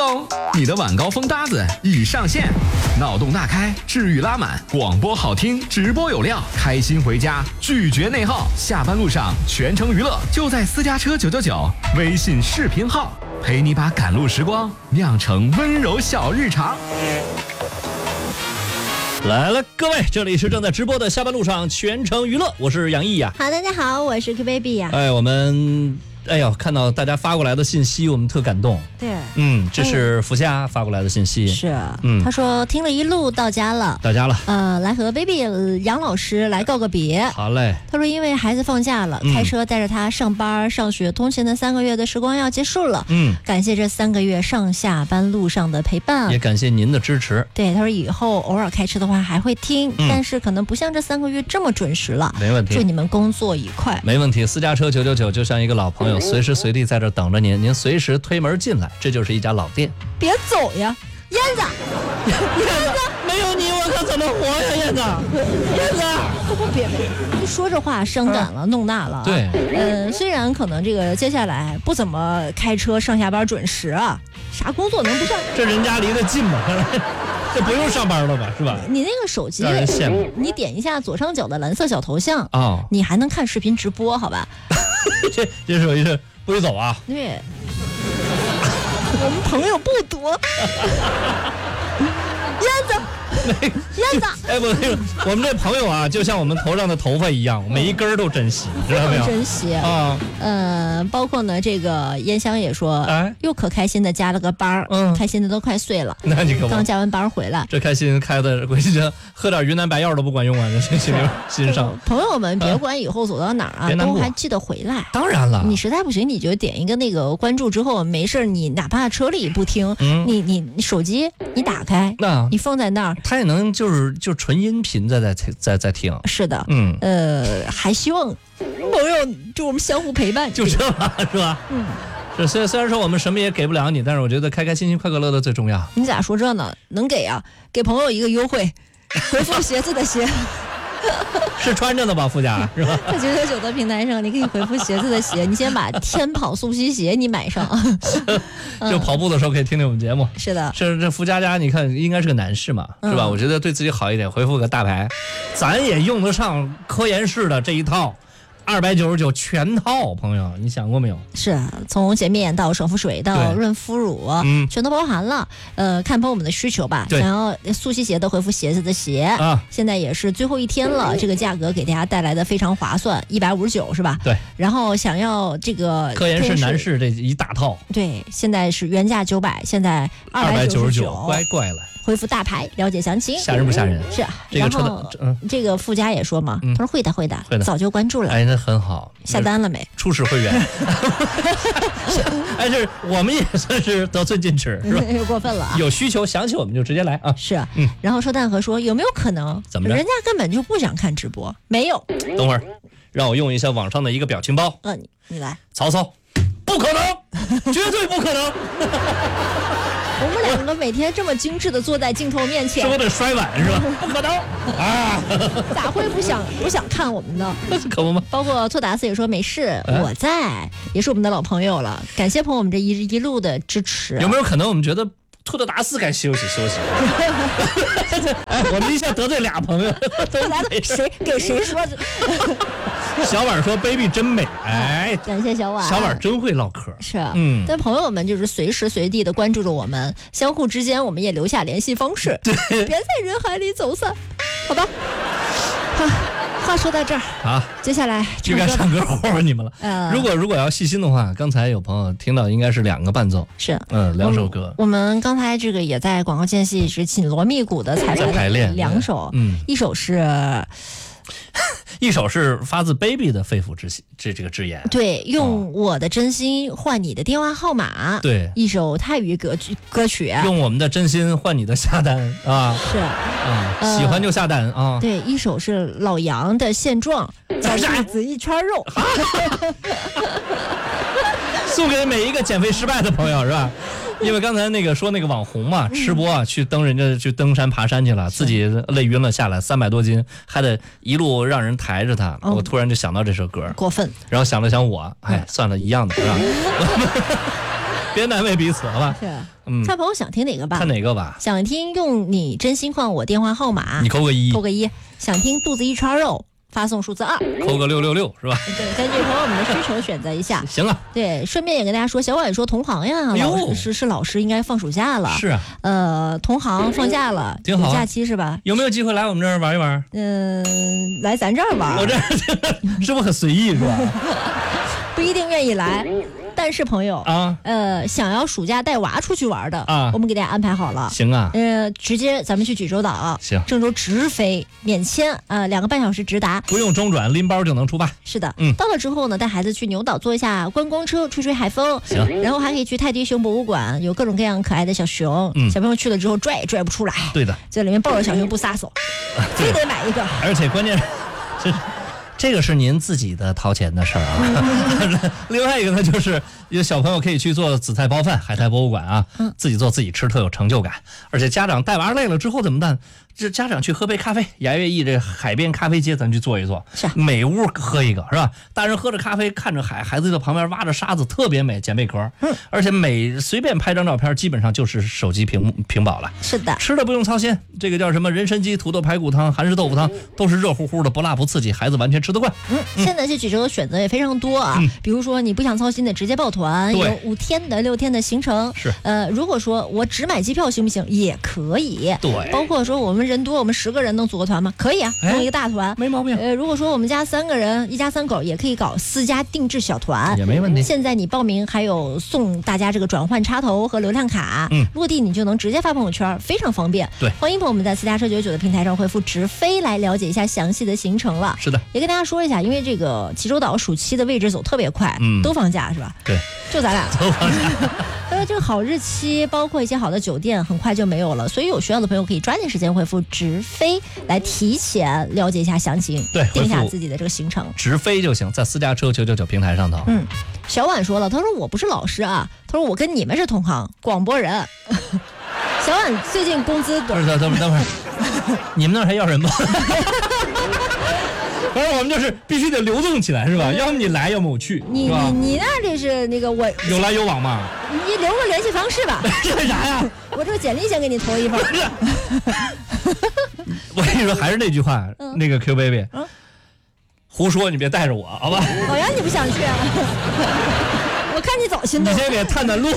咚，你的晚高峰搭子已上线，脑洞大开，治愈拉满，广播好听，直播有料，开心回家，拒绝内耗。下班路上全程娱乐，就在私家车999微信视频号，陪你把赶路时光酿成温柔小日常。 来了，各位，这里是正在直播的下班路上全程娱乐，我是杨毅呀。 好，大家好，我是 K Baby 呀。 我们看到大家发过来的信息，我们特感动。 对， 这是福佳发过来的信息。 是，他说听了一路到家了，来和 Baby 杨老师来告个别。 好嘞。 他说因为孩子放假了，开车带着他上班、上学，通勤的3个月的时光要结束了。感谢这3个月上下班路上的陪伴， 也感谢您的支持。 对，他说以后偶尔开车的话还会听，但是可能不像这3个月这么准时了。 没问题， 祝你们工作愉快。 没问题，私家车999就像一个老朋友，随时随地在这等着您，您随时推门进来，这就是一家老店。 别走呀，燕子， 燕子，没有你我可怎么活呀，燕子，燕子， 别，你说这话伤感了，弄那了。 对， 虽然可能这个接下来不怎么开车上下班准时啊，啥工作能不上？ 这人家离得近嘛，这不用上班了吧，是吧？ 你那个手机让人羡慕， 你点一下左上角的蓝色小头像你还能看视频直播，好吧？ 这手机是不许走啊！ 对，我们朋友不多。燕子， 我们这朋友啊，就像我们头上的头发一样，每一根都珍惜，知道没有？ 珍惜啊。包括呢，这个烟香也说，又可开心的加了个班，开心的都快碎了。 那你可刚加完班回来， 这开心开的，回去喝点云南白药都不管用啊！这心上。 朋友们，别管以后走到哪儿都还记得回来。 当然了， 你实在不行，你就点一个那个关注之后，没事你哪怕车里不听，你手机你打开，你放在那儿。 他也能就纯音频在听。 是的，还希望朋友就我们相互陪伴， 就这吧，是吧？虽然说我们什么也给不了你，但是我觉得开开心心快快乐乐最重要。 你咋说这呢？能给啊，给朋友一个优惠，回复鞋子的鞋。 是穿着的吧，副驾是吧？ 在999的平台上，你可以回复鞋子的鞋，你先把天跑速吸鞋你买上， 就跑步的时候可以听听我们节目。 是的， 这福佳佳，你看应该是个男士嘛，是吧？我觉得对自己好一点，回复个大牌，咱也用得上科研室的这一套。299全套，朋友，你想过没有？ 是从洁面眼到爽肤水到润肤乳，全都包含了。看朋友们的需求吧，想要速吸鞋的回复鞋子的鞋现在也是最后一天了，这个价格给大家带来的非常划算，159是吧？ 对。 然后想要这个科研室男士这一大套， 对，现在是原价900，现在299， 乖了。 回复大牌了解详情。 吓人不吓人？ 是。然后这个附加也说嘛，他说会的，早就关注了。 那很好。 下单了没？ 初始会员。这我们也算是得寸进尺，是吧？ 过分了啊！ 有需求想起我们就直接来啊。 是。然后说蛋和说有没有可能？ 怎么着？ 人家根本就不想看直播。没有。 等会儿，让我用一下网上的一个表情包。 你来。 曹操，不可能，绝对不可能。 我们两个每天这么精致的坐在镜头面前， 是不得摔碗是吧？不可能啊！ 咋会不想看我们呢？ 可不吗？ 包括托达斯也说没事，我在，也是我们的老朋友了。感谢朋友们这一路的支持。 有没有可能我们觉得托德达斯该休息？我们一下得罪俩朋友， 谁给谁说？ 小婉说 ：“baby 真美。” 感谢小婉。 小婉真会唠嗑。 是，但朋友们就是随时随地的关注着我们，相互之间我们也留下联系方式。 对， 别在人海里走散，好吧？话说到这儿啊， 接下来就该唱歌活你们了。如果要细心的话，刚才有朋友听到应该是2个伴奏， 是 2首歌。 我们刚才这个也在广告间隙是紧锣密鼓的排练2首， 一首是发自 baby 的肺腑这个之言， 对，用我的真心换你的电话号码， 对， 一首泰语歌曲， 用我们的真心换你的下单啊， 是喜欢就下单啊， 对，一首是老杨的现状，小柿子一圈肉， 送给每一个减肥失败的朋友是吧？因为刚才说那个网红嘛，吃播啊，去登山爬山去了，自己累晕了下来，300多斤，还得一路让人抬着他。我突然就想到这首歌， 过分。 然后想了想我，算了，一样的是吧？ 别难为彼此，好吧？ 是，看朋友想听哪个吧？ 看哪个吧？ 想听用你真心换我电话号码， 你扣个1， 扣个1。想听肚子一串肉，发送数字2， 扣个666是吧？ 对，根据朋友们的需求选择一下。 行啊。 对，顺便也跟大家说，小婉说同行呀，老师应该放暑假了。 是啊。 同行放假了， 挺好。 假期是吧？ 有没有机会来我们这儿玩一玩？ 来咱这儿玩。 我这是不是很随意是吧？ 不一定愿意来。但是朋友啊，想要暑假带娃出去玩的啊，我们给大家安排好了。 行啊， 直接咱们去济州岛， 行， 郑州直飞，免签，2个半小时直达， 不用中转，拎包就能出发。 是的，到了之后呢，带孩子去牛岛坐一下观光车，吹吹海风。 行， 然后还可以去泰迪熊博物馆，有各种各样可爱的小熊，小朋友去了之后拽也拽不出来。 对的， 在里面抱着小熊不撒手，非得买一个。 而且关键是。这个是您自己的掏钱的事儿啊。另外一个呢，就是有小朋友可以去做紫菜包饭，海泰博物馆啊，自己做自己吃，特有成就感。而且家长带娃累了之后怎么办？这家长去喝杯咖啡，雅悦驿这海边咖啡街咱去坐一坐， 是每屋喝一个是吧？大人喝着咖啡看着海，孩子在旁边挖着沙子，特别美，捡贝壳。而且随便拍张照片，基本上就是手机屏保了。 是的， 吃的不用操心，这个叫什么人参鸡、土豆排骨汤、韩式豆腐汤，都是热乎乎的，不辣不刺激，孩子完全吃得惯。 现在去济州的选择也非常多啊，比如说你不想操心的，直接报团，有5天的、6天的行程。 是， 如果说我只买机票行不行？也可以。 对， 包括说我们人多，我们10个人能组个团吗？可以啊，弄一个大团， 没毛病。 如果说我们家3个人，一家3口，也可以搞私家定制小团， 也没问题。 现在你报名还有送大家这个转换插头和流量卡，落地你就能直接发朋友圈，非常方便。 对， 欢迎朋友们在私家车99的平台上回复直飞来了解一下详细的行程了。 是的， 也跟大家说一下，因为这个济州岛暑期的位置走特别快，都放假是吧？ 对， 就咱俩都放假。 这个好日期，包括一些好的酒店，很快就没有了，所以有需要的朋友可以抓紧时间回复直飞来提前了解一下详情， 对， 定下自己的这个行程， 直飞就行，在私家车999平台上头。 小婉说了，他说我不是老师啊，他说我跟你们是同行，广播人。小婉最近工资多？ 等会儿，你们那儿还要人吗？反正我们就是必须得流动起来，是吧？要么你来，要么我去。 你那这是那个我有来有往嘛？ 你留个联系方式吧。 干啥呀？ 我这个简历先给你投一份。 我跟你说，还是那句话，那个 Q baby，胡说，你别带着我，好吧？ 老杨，你不想去啊？我看你早心动。 你先给探探路。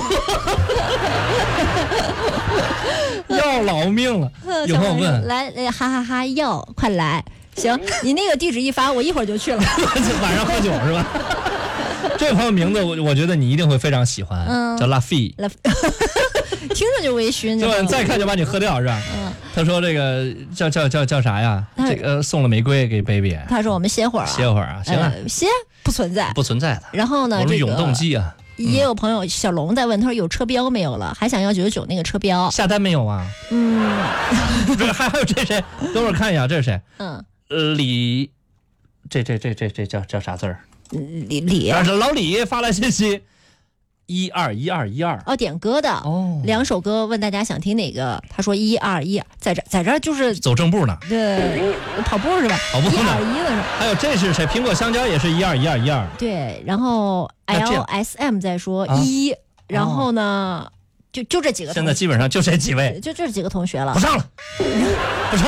要老命了。有朋友问， 来，哈哈哈，要快来。行，你那个地址一发，我一会儿就去了。 晚上喝酒是吧？这位朋友名字我觉得你一定会非常喜欢，叫拉菲。 听着就微醺。 就再看就把你喝掉是吧？他说这个叫啥呀？这个送了玫瑰给 baby。 他说我们歇会儿啊。 歇会儿啊，行啊。 歇不存在的。然后呢， 我们永动机啊。 也有朋友小龙在问，他说有车标没有了？还想要99那个车标。 下单没有啊？还有这谁？等会儿看一下，这是谁？李，这叫啥字儿？ 李， 老李发来信息，121212。 哦，点歌的哦，2首歌，问大家想听哪个？他说121，在这儿就是走正步呢。 对，跑步是吧？ 跑步呢。 121了是吧？ 还有这是谁？苹果香蕉也是121212。 对，然后 LSM 在说1，然后呢，就这几个。 现在基本上就这几位， 就这几个同学了。 不上了。